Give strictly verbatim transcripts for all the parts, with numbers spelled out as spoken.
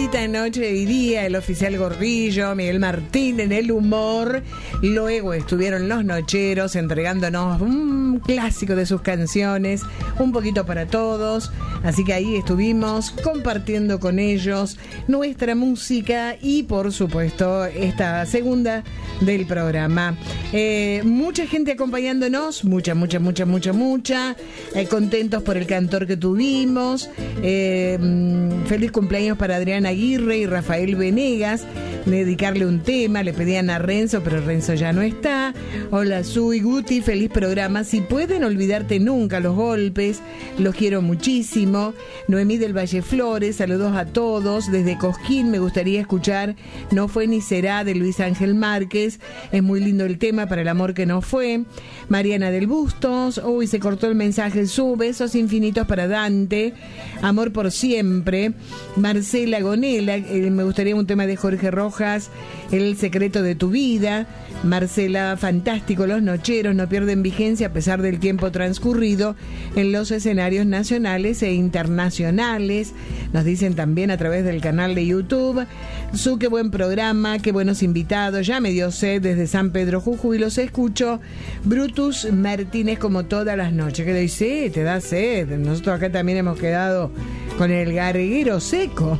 Cita Noche y Día, el oficial Gordillo, Miguel Martín en el humor. Luego estuvieron los Nocheros entregándonos un clásico de sus canciones, un poquito para todos. Así que ahí estuvimos compartiendo con ellos nuestra música y, por supuesto, esta segunda del programa. Eh, mucha gente acompañándonos, mucha, mucha, mucha, mucha, mucha. Eh, contentos por el cantor que tuvimos. Eh, feliz cumpleaños para Adrián Aguirre y Rafael Venegas. Dedicarle un tema, le pedían a Renzo, pero Renzo ya no está. Hola Su y Guti, feliz programa. Si pueden olvidarte nunca los golpes, los quiero muchísimo. Noemí del Valle Flores, saludos a todos. Desde Cosquín me gustaría escuchar No fue ni será de Luis Ángel Márquez. Es muy lindo el tema para el amor que no fue. Mariana del Bustos, uy, se cortó el mensaje. Su, besos infinitos para Dante. Amor por siempre. Marcela Gonela, eh, me gustaría un tema de Jorge Rojas, El secreto de tu vida. Marcela, fantástico, los Nocheros no pierden vigencia a pesar del tiempo transcurrido en los escenarios nacionales e internacionales. Nos dicen también a través del canal de YouTube. Su, qué buen programa, qué buenos invitados. Ya me dio sed desde San Pedro Jujuy, los escucho. Brutus Martínez, como todas las noches. Que dice, te da sed. Nosotros acá también hemos quedado con el garguero seco.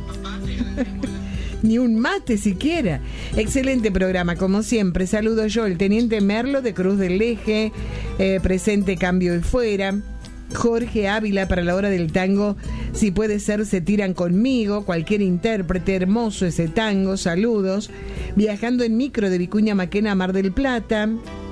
Ni un mate siquiera. Excelente programa, como siempre. Saludo yo, el teniente Merlo de Cruz del Eje, eh, presente, cambio y fuera. Jorge Ávila para la hora del tango. Si puede ser, se tiran conmigo. Cualquier intérprete, hermoso ese tango. Saludos. Viajando en micro de Vicuña Maquena a Mar del Plata.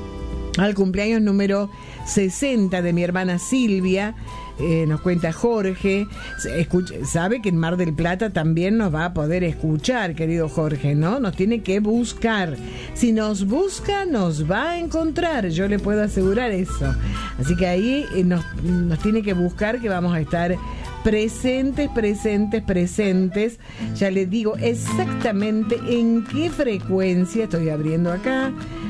Al cumpleaños número sesenta de mi hermana Silvia. Eh, nos cuenta Jorge. Escucha, sabe que en Mar del Plata también nos va a poder escuchar, querido Jorge, ¿no? Nos tiene que buscar. Si nos busca, nos va a encontrar. Yo le puedo asegurar eso. Así que ahí eh, nos, nos tiene que buscar, que vamos a estar presentes, presentes, presentes. Ya les digo exactamente en qué frecuencia, estoy abriendo acá,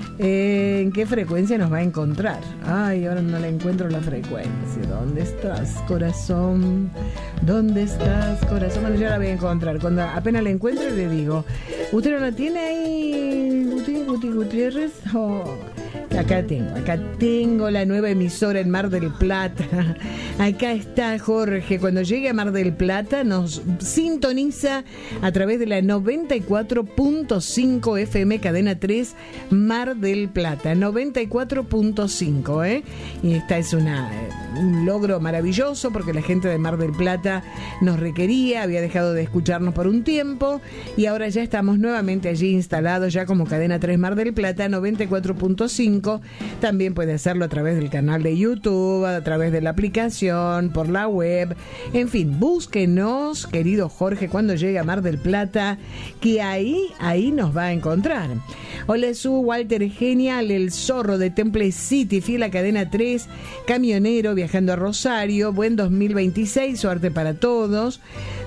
eh, en qué frecuencia nos va a encontrar. Ay, ahora no le encuentro la frecuencia. ¿Dónde estás, corazón? ¿Dónde estás, corazón? Bueno, yo la voy a encontrar. Cuando apenas la encuentre le digo, ¿usted no la tiene ahí, Guti, Guti Gutiérrez? Oh, acá tengo, acá tengo la nueva emisora en Mar del Plata. Acá está Jorge. Cuando llegue a Mar del Plata nos sintoniza a través de la noventa y cuatro punto cinco F M Cadena tres Mar del Plata. noventa y cuatro punto cinco, ¿eh? Y esta es una, un logro maravilloso porque la gente de Mar del Plata nos requería, había dejado de escucharnos por un tiempo y ahora ya estamos nuevamente allí instalados ya como Cadena tres Mar del Plata, noventa y cuatro punto cinco. También puede hacerlo a través del canal de YouTube, a través de la aplicación, por la web. En fin, búsquenos, querido Jorge, cuando llegue a Mar del Plata, que ahí, ahí nos va a encontrar. Hola, su Walter Genial, el zorro de Temple City, fiel a Cadena tres, camionero viajando a Rosario. Buen dos mil veintiséis, suerte para todos.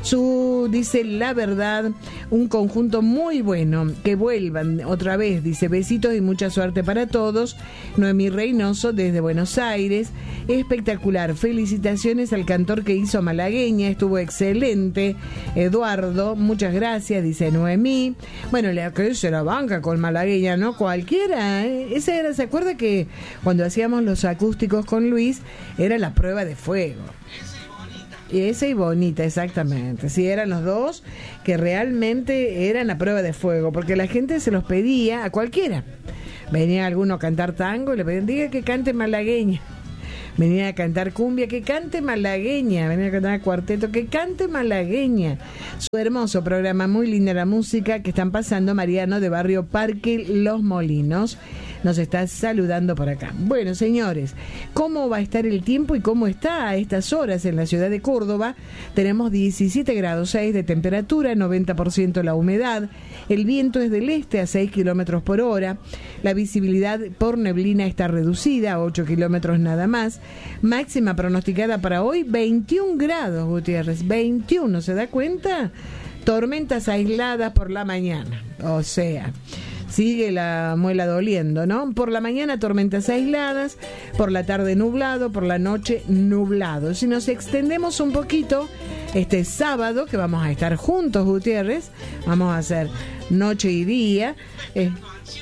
Su, dice, la verdad, un conjunto muy bueno, que vuelvan otra vez, dice, besitos y mucha suerte para todos. Noemí Reynoso desde Buenos Aires, espectacular, felicitaciones al cantor que hizo Malagueña, estuvo excelente. Eduardo, muchas gracias, dice Noemí. Bueno, la que se la banca con Malagueña, ¿no? Cualquiera, ¿eh? Esa era, ¿se acuerda que cuando hacíamos los acústicos con Luis, era la prueba de fuego? Y esa y Bonita, exactamente. Sí, eran los dos que realmente eran la prueba de fuego, porque la gente se los pedía a cualquiera. Venía alguno a cantar tango y le pedían, diga que cante Malagueña. Venía a cantar cumbia, que cante Malagueña. Venía a cantar cuarteto, que cante Malagueña. Su hermoso programa, muy linda la música que están pasando. Mariano de Barrio Parque Los Molinos nos está saludando por acá. Bueno, señores, ¿cómo va a estar el tiempo y cómo está a estas horas en la ciudad de Córdoba? Tenemos diecisiete grados seis de temperatura, noventa por ciento la humedad. El viento es del este a seis kilómetros por hora. La visibilidad por neblina está reducida a ocho kilómetros nada más. Máxima pronosticada para hoy, veintiún grados, Gutiérrez. veintiuno, ¿se da cuenta? Tormentas aisladas por la mañana. O sea, sigue la muela doliendo, ¿no? Por la mañana tormentas aisladas, por la tarde nublado, por la noche nublado. Si nos extendemos un poquito Este sábado, que vamos a estar juntos, Gutiérrez, vamos a hacer noche y día. Eh,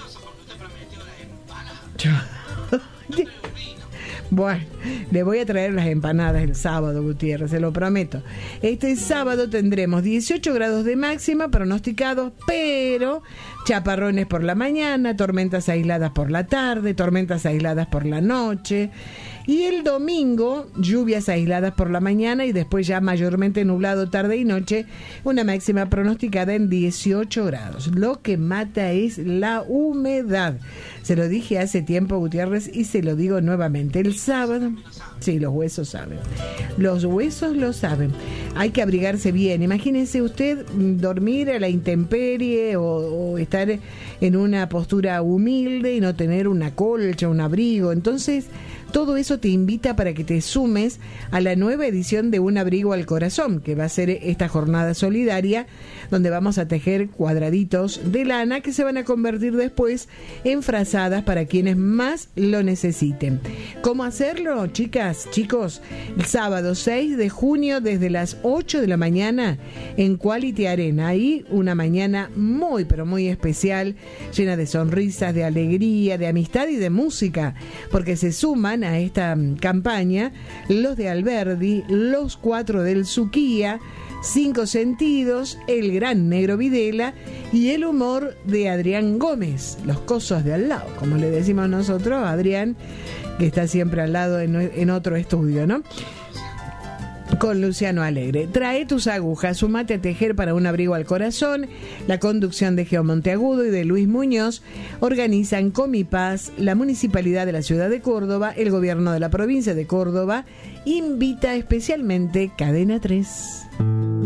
Bueno, le voy a traer las empanadas el sábado, Gutiérrez, se lo prometo. Este sábado tendremos dieciocho grados de máxima pronosticados, pero chaparrones por la mañana, tormentas aisladas por la tarde, tormentas aisladas por la noche. Y el domingo, lluvias aisladas por la mañana y después ya mayormente nublado tarde y noche, una máxima pronosticada en dieciocho grados. Lo que mata es la humedad. Se lo dije hace tiempo, Gutiérrez, y se lo digo nuevamente. El sábado, sí, los huesos saben. Los huesos lo saben. Hay que abrigarse bien. Imagínese usted dormir a la intemperie o, o estar en una postura humilde y no tener una colcha, un abrigo. Entonces, todo eso te invita para que te sumes a la nueva edición de Un Abrigo al Corazón, que va a ser esta jornada solidaria, donde vamos a tejer cuadraditos de lana que se van a convertir después en frazadas para quienes más lo necesiten. ¿Cómo hacerlo, chicas, chicos? El sábado seis de junio desde las ocho de la mañana en Quality Arena. Ahí una mañana muy, pero muy especial, llena de sonrisas, de alegría, de amistad y de música, porque se suman a esta campaña los de Alberdi, los cuatro del Suquía, Cinco Sentidos, el gran Negro Videla y el humor de Adrián Gómez, los cosos de al lado, como le decimos nosotros, Adrián, que está siempre al lado en, en otro estudio, ¿no? Con Luciano Alegre. Trae tus agujas, sumate a tejer para Un Abrigo al Corazón. La conducción de Geo Monteagudo y de Luis Muñoz organizan Comipaz, la Municipalidad de la Ciudad de Córdoba, el Gobierno de la Provincia de Córdoba, invita especialmente Cadena tres.